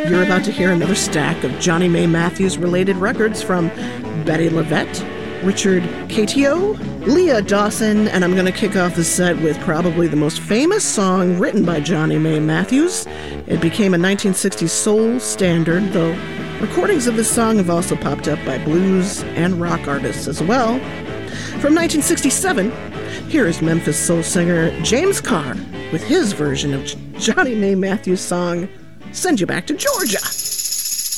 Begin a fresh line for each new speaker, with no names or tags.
You're about to hear another stack of Johnny May Matthews-related records from Bettye LaVette, Richard Cato, Leah Dawson, and I'm going to kick off the set with probably the most famous song written by Johnny May Matthews. It became a 1960s soul standard, though recordings of this song have also popped up by blues and rock artists as well. From 1967, here is Memphis soul singer James Carr with his version of Johnny May Matthews' song, Send You Back to Georgia.